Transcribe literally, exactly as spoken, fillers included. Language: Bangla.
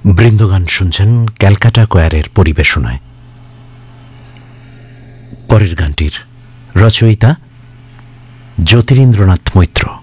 বৃন্দগান শুনছেন ক্যালকাটা কোয়ারের পরিবেশনায়। পরের গানটির রচয়িতা জ্যোতিরিন্দ্রনাথ মৈত্র।